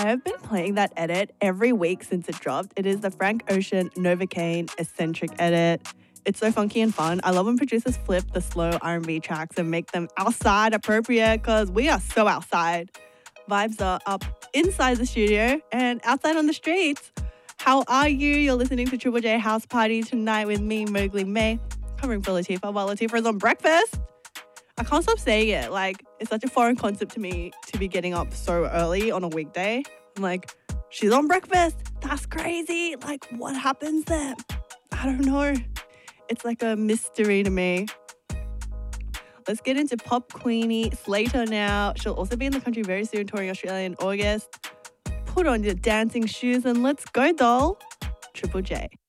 I have been playing that edit every week since it dropped. It is the Frank Ocean Novocaine Eccentric edit. It's so funky and fun. I love when producers flip the slow R&B tracks and make them outside appropriate because we are so outside. Vibes are up inside the studio and outside on the streets. How are you? You're listening to Triple J House Party tonight with me, Mowgli May, covering for Latifah while Latifah is on breakfast. I can't stop saying it. Like, it's such a foreign concept to me to be getting up so early on a weekday. I'm like, she's on breakfast. That's crazy. Like, what happens there? I don't know. It's like a mystery to me. Let's get into Pop Queenie Slater now. She'll also be in the country very soon, touring Australia in August. Put on your dancing shoes and let's go, doll. Triple J.